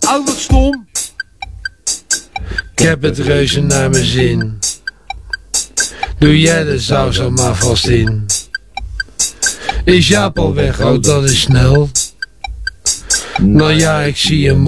Oh, wat stom. Ik heb het reuze naar mijn zin. Doe jij de saus er maar vast in. Is Jaap al weg? Oh, dat is snel. Nou ja, ik zie hem